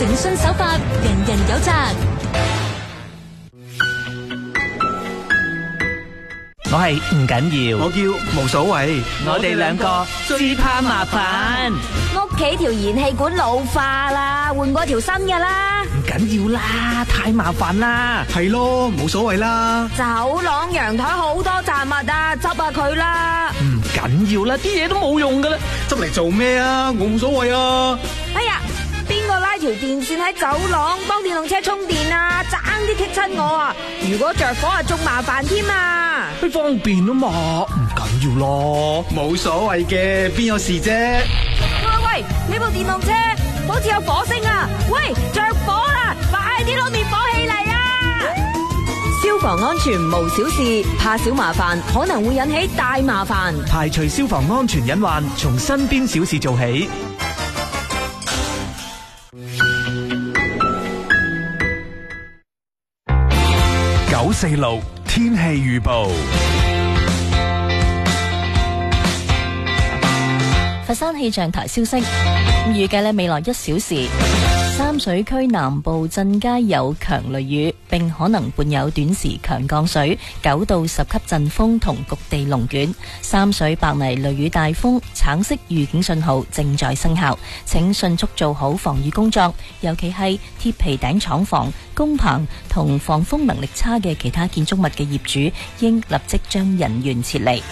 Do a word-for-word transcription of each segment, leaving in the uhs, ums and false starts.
誠信守法，人人有責。 我係唔緊要， 我叫無所謂。 我哋兩個最怕麻煩。 屋企條燃氣管老化啦，換過條新嘅啦。 唔緊要啦，太麻煩啦。 係咯，冇所謂啦。 走廊陽台好多雜物啊，執下佢啦。 唔緊要啦，啲嘢都冇用噶啦。 執嚟做咩啊？我冇所謂啊。 哎呀，邊個拉條電線喺走廊幫電動車充電啊？爭啲棘親我啊！如果着火啊，仲麻煩添啊！ 佢方便啊嘛，唔緊要咯。 冇所謂嘅，邊有事啫？ 喂喂，呢部電動車好似有火星啊！喂，着火啦！快啲攞滅火器嚟啊！消防安全無小事，怕小麻煩可能會引起大麻煩。 排除消防安全隱患，從身邊小事做起。 九四六天氣預報。 佛山氣象台消息，預計咧未來一小時，三水區南部鎮街有強雷雨，並可能伴有短時強降水，九到十級陣風同局地龍捲。三水白泥雷雨大風，橙色預警信號正在生效，請迅速做好防禦工作，尤其係鐵皮頂廠房、工棚同防風能力差嘅其他建築物嘅業主，應立即將人員撤離。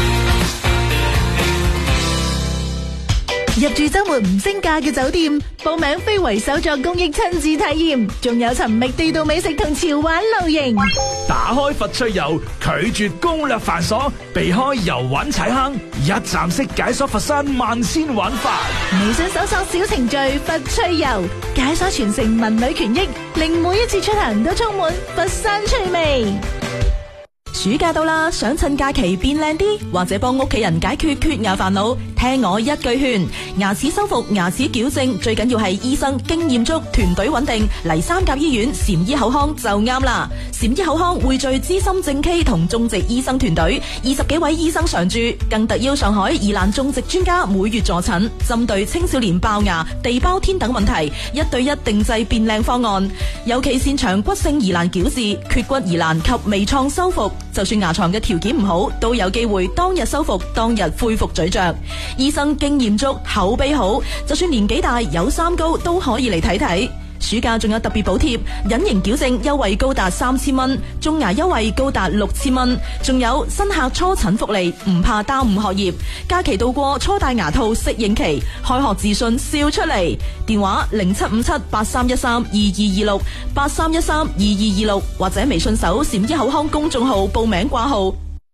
入住周末唔升價嘅酒店，報名非遺手作公益親子體驗，仲有尋覓地道美食同潮玩露營。 打開佛趣遊，拒絕攻略繁瑣，避開遊玩踩坑，一站式解鎖佛山萬千玩法。 微信搜索小程序佛趣遊，解鎖全城文旅權益，令每一次出行都充滿佛山趣味。暑假到啦，想趁假期變靚啲，或者幫屋企人解決缺牙煩惱，聽我一句勸，牙齒修復、牙齒矯正最緊要係醫生經驗足、團隊穩定。嚟三甲醫院禪醫口腔就啱啦。禪醫口腔匯聚資深正畸同種植醫生團隊，二十幾位醫生常駐，更特邀上海宜蘭種植專家每月助診，針對青少年爆牙、地包天等問題，一對一定製變靚方案。尤其擅長骨性宜蘭矯治、缺骨宜蘭及微創修復。就算牙床嘅條件唔好，都有機會當日修復，當日恢復咀嚼。醫生經驗足，口碑好，就算年紀大有三高都可以嚟睇睇。暑假仲有特別補貼，隱形矯正優惠高達三千蚊，種牙優惠高達六千蚊，仲有新客初診福利，唔怕耽誤學業。假期到過，初戴牙套適應期，開學自信笑出嚟。電話零七五七八三一三二二二六八三一三二二二六，或者微信搜禪醫口腔公眾號報名掛號。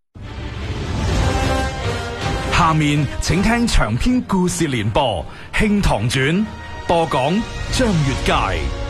下面請聽長篇故事連播《慶堂傳》。播講張月佳。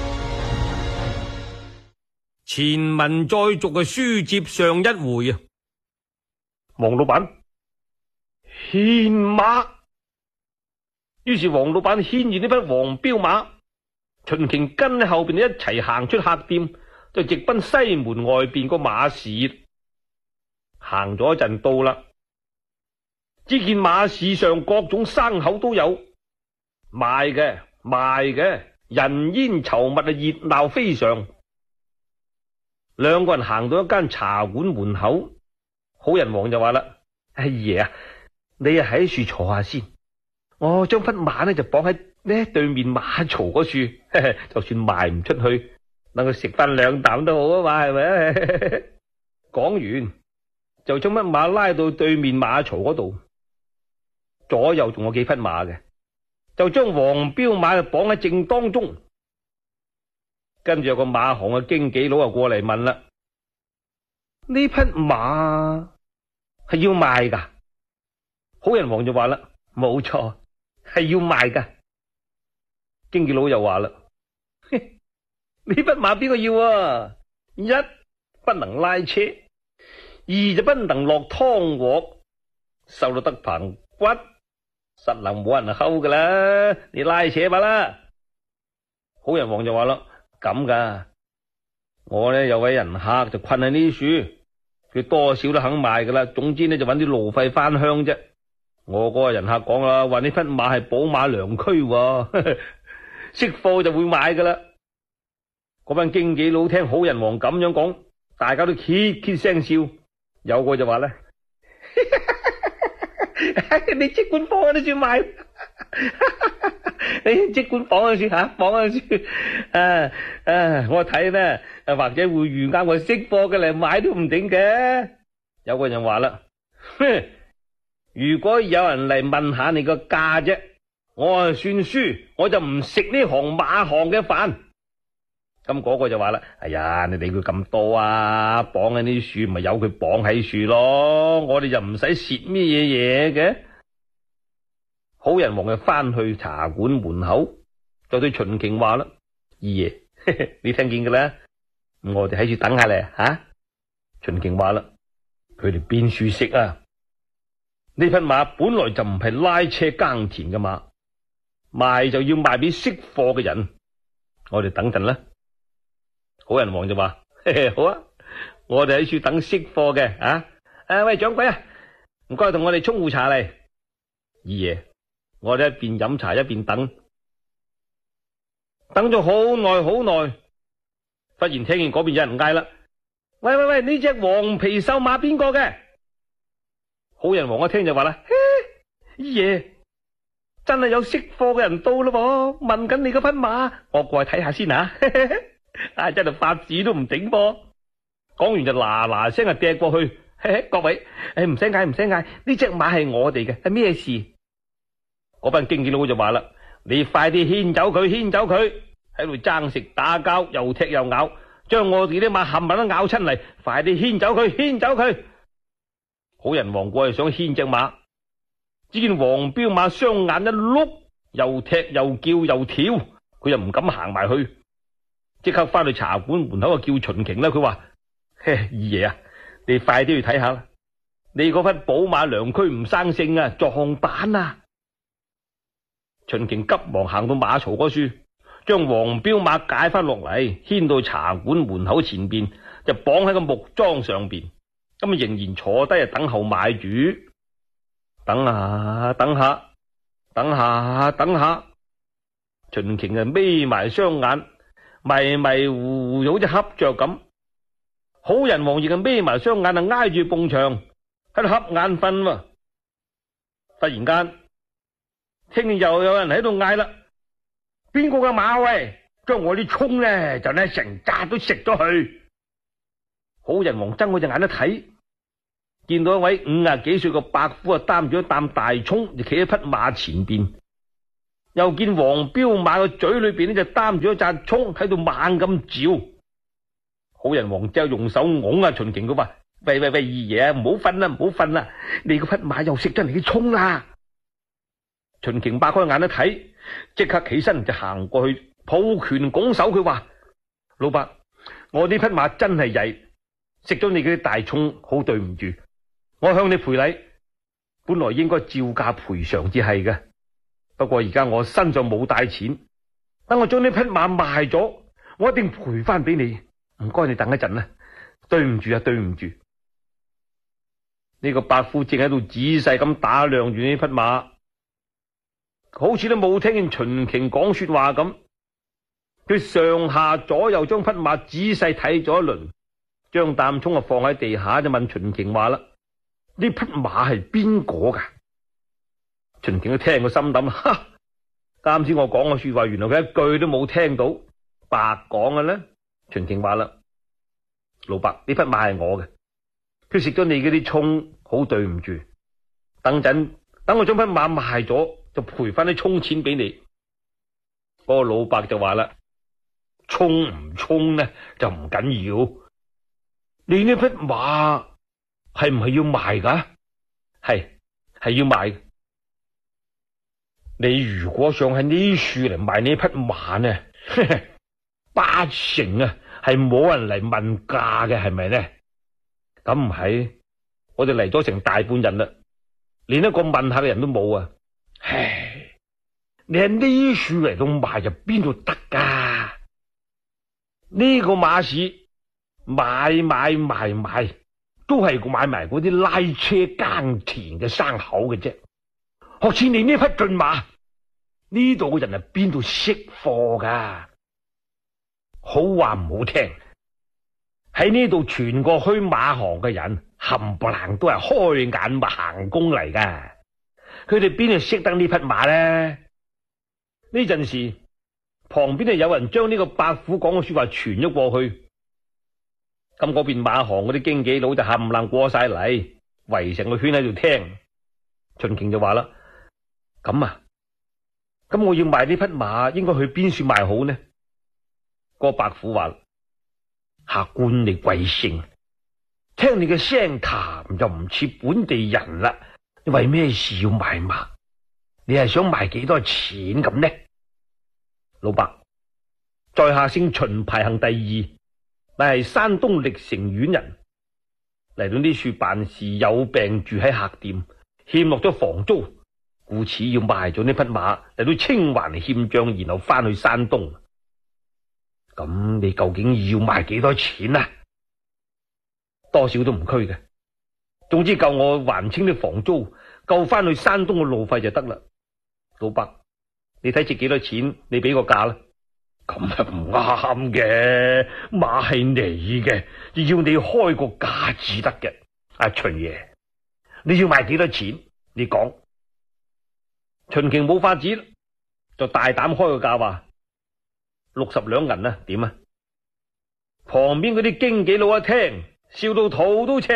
前文再續嘅書接上一回啊，黃老闆牽馬，於是黃老闆牽住呢匹黃驃馬，秦瓊跟喺後邊一齊行出客店，就直奔西門外邊個馬市。行咗一陣到啦，只見馬市上各種牲口都有，賣嘅賣嘅，人煙稠密啊，熱鬧非常。兩個人行到一間茶館門口，好人王就話啦：哎爺啊，你啊喺樹坐下先，我將匹馬呢就綁喺呢對面馬槽嗰處，就算賣唔出去，等佢食翻兩啖都好啊嘛，係咪？講完就將匹馬拉到對面馬槽嗰度，左右仲有幾匹馬嘅，就將黃驃馬就綁喺正當中。跟住有個馬行嘅經紀佬就過嚟問啦：呢匹馬係要賣噶？好人王就話啦：冇錯，係要賣噶。經紀佬又話啦：呢匹馬邊個要啊？一不能拉車，二就不能落湯鑊，瘦到得棚骨，實能冇人睺噶啦。你拉扯吧啦。好人王就話啦：咁噶，我呢有位人客就困喺呢樹，佢多少都肯賣噶啦。總之呢就揾啲路費翻鄉啫。我嗰個人客講啦，話呢匹馬係寶馬良駒， 識貨就會買噶啦。嗰班經紀佬聽好人王咁樣講，大家都揭揭聲笑。有個就話咧，你即管放都算買，你即管放都算吓，放都算。啊啊，我睇咧，或者會遇啱我識貨嘅嚟買都唔定嘅。有個人話啦，哼，如果有人嚟問下你個價啫，我啊算輸，我就唔食呢行馬行嘅飯。咁嗰個就話啦，哎呀，你理佢咁多啊，綁喺啲樹咪由佢綁喺樹咯，我哋就唔使蝕咩嘢嘢嘅。好人王就翻去茶館門口，就對秦瓊話啦，二爺，你聽見嘅啦，我哋喺處等下咧吓、啊。秦瓊話啦，佢哋邊處識啊？呢匹馬本來就唔係拉車耕田嘅馬，賣就要賣俾識貨嘅人，我哋等陣啦。好人王就話，嘿嘿，好啊，我哋喺處等識貨嘅啊。誒，喂，掌櫃啊，唔該同我哋沖壺茶嚟。二爺，我哋一邊飲茶一邊等，等咗好耐好耐，忽然聽見嗰邊有人嗌啦，喂喂喂，呢隻黃皮瘦馬邊個嘅？好人王一聽就話啦，二爺，真係有識貨嘅人到咯，問緊你嗰匹馬，我過去睇下先啊。啊！真係發指都唔頂噃。講完就嗱嗱聲啊掟過去。嘿嘿，各位，誒唔使嗌唔使嗌，呢隻馬係我哋嘅，係咩事？嗰班經紀佬就話啦，你快啲牽走佢，牽走佢，喺度爭食打交，又踢又咬，將我哋啲馬冚唪唥都咬親嚟，快啲牽走佢，牽走佢。好人王過去想牽隻馬，只見黃標馬雙眼一碌，又踢又叫又跳，佢又唔敢行埋去。即刻翻去茶館門口啊，叫秦瓊啦。佢話：嘿，二爺啊，你快啲去睇下啦！你嗰匹寶馬良駒唔生性啊，撞板啊！秦瓊急忙行到馬槽嗰處，將黃標馬解翻落嚟，牽到茶館門口前邊，就綁喺個木樁上邊。咁啊，仍然坐低啊，等候買主。等下，等下，等下，等下。秦瓊啊，眯埋雙眼。迷迷糊糊好似瞌着咁，好人王亦係眯埋雙眼啊，挨住埲牆喺度瞌眼瞓喎。忽然間，聽見又有人喺度嗌啦：邊個嘅馬喂？將我啲蔥咧就咧成紮都食咗去。好人王睜開隻眼一睇，見到一位五廿幾歲嘅伯父啊，擔住一擔大蔥，就企喺匹馬前邊。又見黃標馬個嘴裏邊呢就擔住一紮蔥喺度猛咁嚼。好人王之後用手拱啊秦瓊，佢話：喂喂喂，二爺啊，唔好瞓啦，唔好瞓啦，你個匹馬又食咗你啲蔥啦。秦瓊擘開眼一睇，即刻起身就行過去抱拳拱手，佢話：老伯，我呢匹馬真係曳，食咗你嗰啲大蔥，好對唔住，我向你賠禮，本來應該照價賠償至係嘅。不過而家我身上冇帶錢，等我將呢匹馬賣咗，我一定賠翻俾你。唔該，你等一陣啦。對唔住啊，對唔住。呢個伯父正喺度仔細咁打量住呢匹馬，好似都冇聽見秦瓊講說話咁。佢上下左右將匹馬仔細睇咗一輪，將擔蔥啊放喺地下，就問秦瓊話啦：呢匹馬係邊個噶？秦瓊都聽個心諗，哈！啱先我講嘅說話，原來佢一句都冇聽到，白講嘅咧。秦瓊話啦：老伯，呢匹馬係我嘅，佢食咗你嗰啲蔥，好對唔住。等陣，等我將匹馬賣咗，就賠翻啲蔥錢俾你。嗰個老伯就話啦：蔥唔蔥呢就唔緊要，你呢匹馬係唔係要賣噶？係，係要賣。你如果想喺呢處嚟賣呢匹馬呢，八成啊係冇人嚟問價嘅，係咪呢？咁唔係，我哋嚟咗成大半日啦，連一個問下嘅人都冇啊！唉，你喺呢處嚟到賣就邊度得噶？呢個馬市買買賣賣都係買埋嗰啲拉車耕田嘅牲口嘅啫。學似你呢匹駿馬， 呢度嘅人係邊度識貨噶？好話唔好聽，喺呢度全個墟馬行嘅人冚唪唥都係開眼盲公嚟噶，佢哋邊度識得呢匹馬呢？呢陣時旁邊就有人將呢個伯虎講嘅說話傳咗過去，咁嗰邊馬行嗰啲經紀佬就冚唪唥過晒嚟，圍成個圈喺度聽。秦瓊就話啦：咁啊，咁我要賣呢匹馬，應該去邊處賣好呢？個伯虎話：客官你貴姓？聽你嘅聲談就唔似本地人啦，你為咩事要賣馬？你係想賣幾多錢咁呢？老伯，在下姓秦，排行第二，乃係山東歷城縣人，嚟到呢處辦事，有病住喺客店，欠落咗房租，故此要賣咗呢匹馬嚟到清還欠賬，然後翻去山東。咁你究竟要賣幾多錢啊？多少都唔拘嘅，總之夠我還清啲房租，夠翻去山東嘅路費就得啦。老伯，你睇值幾多錢？你俾個價啦。咁係唔啱嘅，馬係你嘅，要你開個價至得嘅。阿秦爺，你要賣幾多錢？你講。秦瓊冇法子，就大膽開個價，話六十兩銀啊，點啊？旁邊嗰啲經紀佬一聽，笑到肚都赤。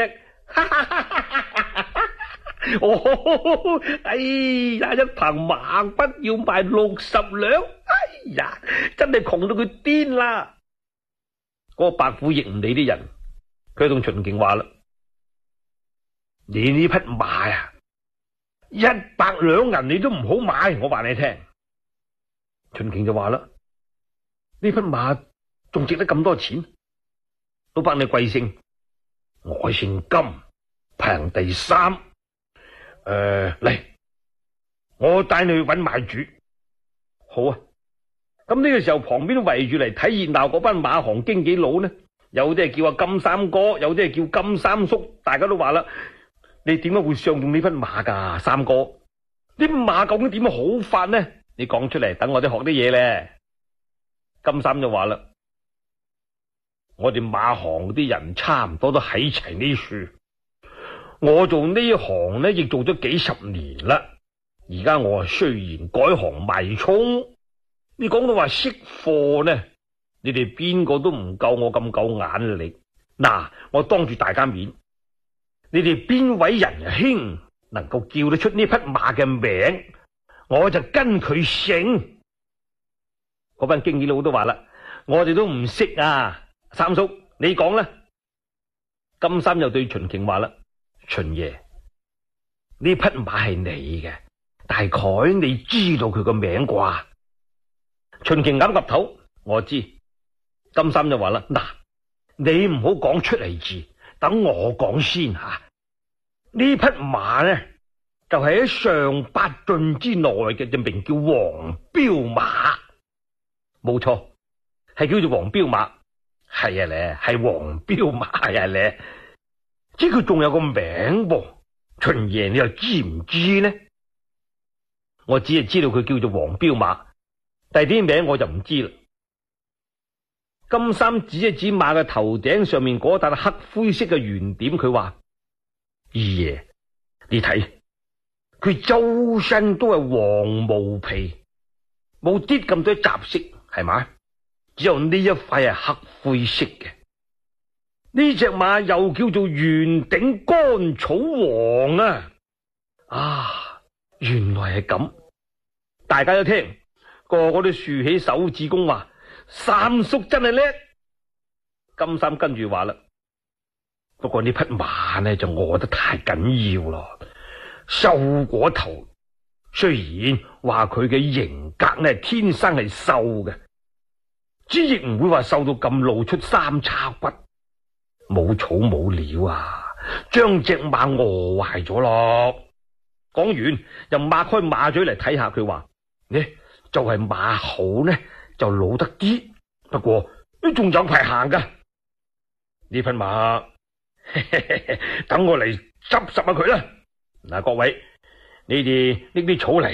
哦，哎呀，一棚馬匹要賣六十兩，哎呀，真係窮到佢癲啦！嗰個伯虎亦唔理啲人，佢同秦瓊話啦：你呢匹馬啊，一百兩銀你都唔好買，我話你聽。秦瓊就話啦：呢匹馬仲值得咁多錢？老伯你貴姓？我姓金，排行第三。誒、呃，嚟，我帶你去搵買主。好啊。咁呢個時候，旁邊圍住嚟睇熱鬧嗰班馬行經紀佬呢，有啲係叫阿金三哥，有啲係叫金三叔，大家都話啦：你點解會上用呢匹馬噶？三哥，呢匹馬究竟點樣好法呢？你講出嚟，等我哋學啲嘢咧。金三就話啦：我哋馬行啲人差唔多都喺齊呢處。我做呢行呢，亦做咗幾十年啦。而家我雖然改行賣蔥，你講到話識貨呢，你哋邊個都唔夠我咁夠眼力。嗱，我當住大家面，你哋邊位仁兄能夠叫得出呢匹馬嘅名，我就跟佢姓。嗰班經紀佬都話啦：我哋都唔識啊。三叔，你講啦。金三又對秦瓊話啦：秦爺，呢匹馬係你嘅，大概你知道佢個名啩？秦瓊岌岌頭，我知。金三就話啦：嗱，你唔好講出嚟字，等我講先吓。呢匹馬呢，就係喺上八駿之內嘅，就名叫黃驃馬。冇錯，係叫做黃驃馬。係啊咧，係黃驃馬呀咧。即佢仲有個名噃，秦爺你又知唔知呢？我只係知道佢叫做黃驃馬，第啲名我就唔知啦。金三指一指馬嘅頭頂上面嗰笪黑灰色嘅圓點，佢話：二爺，你睇佢周身都係黃毛皮，冇啲咁多雜色，係咪？只有呢一塊係黑灰色嘅。呢隻馬又叫做圓頂乾草王啊！啊，原來係咁，大家都聽，個個都豎起手指公話：三叔真係叻。金三跟住話啦：不過呢匹馬呢就餓得太緊要咯，瘦過頭。雖然話佢嘅型格呢係天生係瘦嘅，只亦唔會話瘦到咁露出三叉骨。冇草冇料啊，將隻馬餓壞咗咯。講完又擘開馬嘴嚟睇下，佢話：呢就係馬好呢，就老得啲，不過都仲有排行噶。呢匹馬，嘿嘿嘿，等我嚟執拾下佢啦。嗱，各位，你哋拎啲草嚟，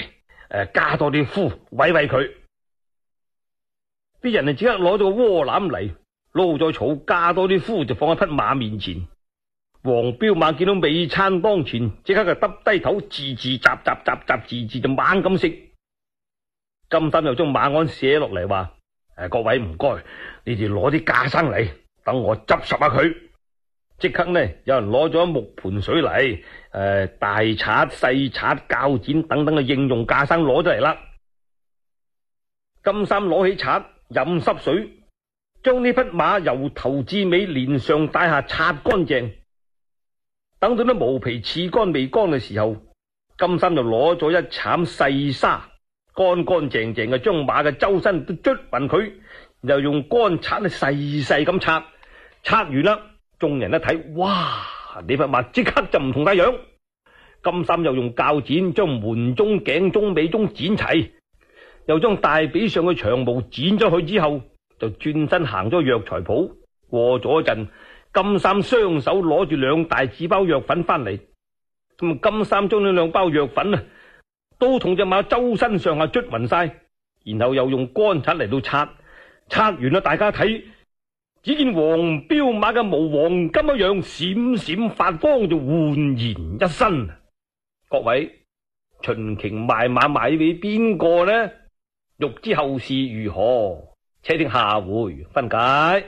誒加多啲灰餵餵佢。啲人啊即刻攞咗個鍋籃嚟，撈咗草，加多啲灰就放喺匹馬面前。黃驃馬見到美餐當前，即刻就耷低頭，吱吱喳喳喳喳吱吱就猛咁食。金三又將馬鞍寫落嚟話：誒，各位唔該，你哋攞啲架生嚟，等我執拾下佢。即刻呢，有人攞咗木盆水嚟，誒、呃，大刷、細刷、鉸剪等等嘅應用架生攞咗嚟啦。金三攞起刷，飲濕水，將呢匹馬由頭至尾連上帶下擦乾淨。等到啲毛皮刺乾未乾嘅時候，金三就攞咗一鏟細沙，乾乾淨淨嘅將馬嘅周身都捽勻佢，又用乾刷咧細細咁擦，擦完啦，眾人一睇，哇！呢匹馬即刻就唔同晒樣。金三又用鉸剪將門中、頸中、尾中剪齊，又將大髀上嘅長毛剪咗去之後，就轉身行咗藥材鋪。過咗一陣，金三雙手攞住兩大紙包藥粉翻嚟，咁金三將呢兩包藥粉啊，都同隻馬周身上下捽勻晒，然後又用乾刷嚟到擦，擦完啦，大家睇，只見黃驃馬嘅毛黃金一樣閃閃發光，就煥然一新。各位，秦瓊賣馬賣俾邊個呢？欲知後事如何，且聽下回分解。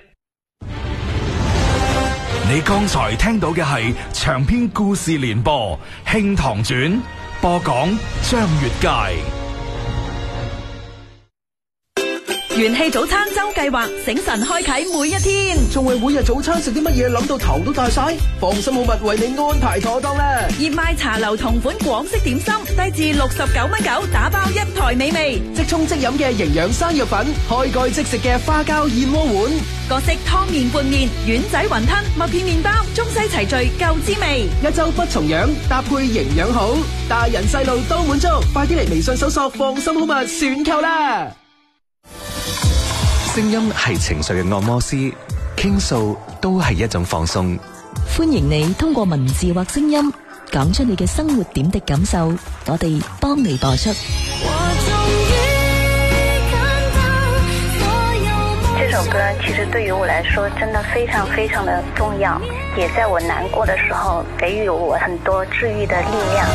你剛才聽到嘅係長篇故事連播《慶堂傳》，播講張月佳。 元氣早餐周計劃，醒神開啟每一天。 仲為每日早餐食啲乜嘢諗到頭都大晒？放心好物為你安排妥當啦！ 熱賣茶樓同款廣式點心，低至六十九蚊九，打包一台美味。 即沖即飲嘅營養生藥粉，開蓋即食嘅花膠燕窩碗， 各式湯麵拌麵、丸仔雲吞、麥片麵包，中西齊聚夠滋味。 一周不重樣，搭配營養好，大人細路都滿足。快啲嚟微信搜索放心好物選購啦！ 聲音係情緒嘅按摩師，傾訴都係一種放鬆。 歡迎你通過文字或聲音講出你嘅生活點滴感受，我哋幫你播出。 這首歌其實對於我來說真的非常非常的重要，也在我難過的時候給予我很多治癒的力量。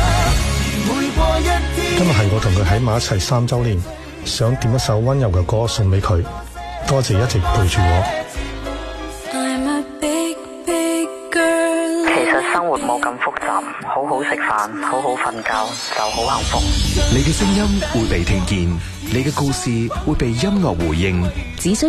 今日係我同佢喺埋一齊三周年，想點一首溫柔嘅歌送俾佢。多謝一直陪住我。 其實生活冇咁複雜，好好食飯，好好瞓覺就好幸福。 你嘅聲音會被聽見，你嘅故事會被音樂回應。 只需